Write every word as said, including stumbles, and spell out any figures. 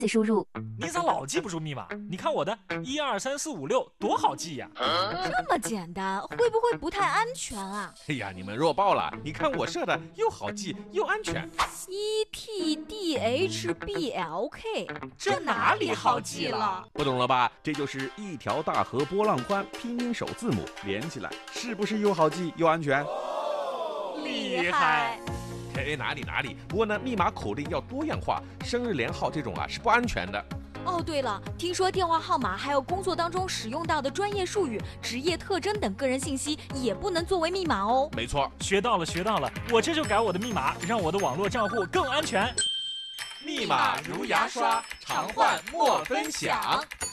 再输入。 你咋老记不住密码？你看我的一二三四五六多好记呀！ 这么简单，会不会不太安全啊？ 哎呀，你们弱爆了！你看我设的又好记又安全。 E T D H B L K， 这哪里好记了？ 不懂了吧？这就是一条大河波浪宽，拼音首字母连起来，是不是又好记又安全？ 厉害！ 哎，哪里哪里。不过呢，密码口令要多样化，生日连号这种啊是不安全的。 哦，对了，听说电话号码还有工作当中使用到的专业术语、职业特征等个人信息也不能作为密码哦。 没错， 学到了学到了，我这就改我的密码，让我的网络账户更安全。 密码如牙刷，常换莫分享。